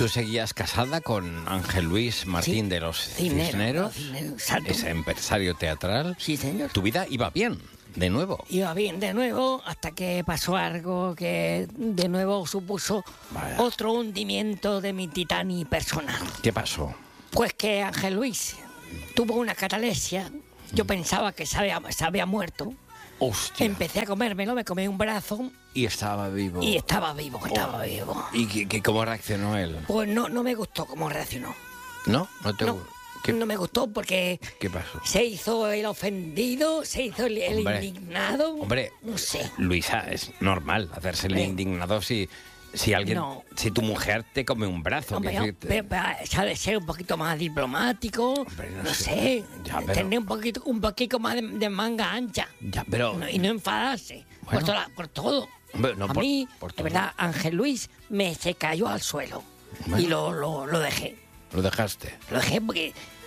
¿Tú seguías casada con Ángel Luis Martín de los Cisneros? Exacto. Ese empresario teatral. Sí, señor. ¿Tu vida iba bien, de nuevo? Iba bien de nuevo hasta que pasó algo que de nuevo supuso otro hundimiento de mi Titanic personal. ¿Qué pasó? Pues que Ángel Luis tuvo una catalepsia. Yo pensaba que se había muerto. Hostia. Empecé a comérmelo, me comí un brazo Y estaba vivo. y estaba vivo. ¿Y cómo reaccionó él? Pues no me gustó cómo reaccionó. ¿No? ¿No te ¿Qué, No me gustó porque ¿Qué pasó? se hizo el ofendido, se hizo el indignado. Hombre, no sé. Luisa, es normal hacerse el indignado si alguien, No. si tu mujer te come un brazo. Hombre, que pero se ha de ser un poquito más diplomático. Hombre, no sé. Ya, pero- Tener un poquito más de manga ancha. Ya, pero... Y no enfadarse. Bueno. Por todo. Hombre, no a por- mí, por de todo. verdad, Ángel Luis se cayó al suelo. Bueno. Y lo dejé. Lo dejaste. Lo dejé porque